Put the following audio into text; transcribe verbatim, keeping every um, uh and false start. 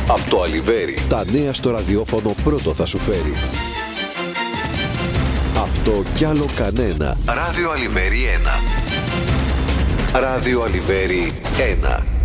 Από το Αλιβέρι. Τα νέα στο ραδιόφωνο πρώτο θα σου φέρει. Αυτό κι άλλο κανένα. Ράδιο Αλιβέρι ένα. Ράδιο Αλιβέρι ένα.